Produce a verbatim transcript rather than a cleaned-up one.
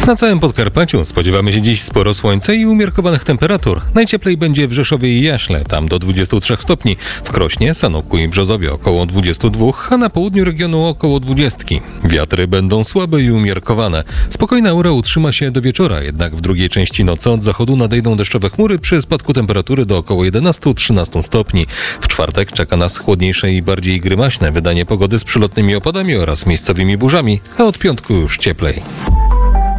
Na całym Podkarpaciu spodziewamy się dziś sporo słońca i umiarkowanych temperatur. Najcieplej będzie w Rzeszowie i Jaśle, tam do dwudziestu trzech stopni. W Krośnie, Sanoku i Brzozowie około dwudziestu dwóch, a na południu regionu około dwudziestki. Wiatry będą słabe i umiarkowane. Spokojna aura utrzyma się do wieczora, jednak w drugiej części nocy od zachodu nadejdą deszczowe chmury przy spadku temperatury do około jedenastu do trzynastu stopni. W czwartek czeka nas chłodniejsze i bardziej grymaśne wydanie pogody z przelotnymi opadami oraz miejscowymi burzami, a od piątku już cieplej.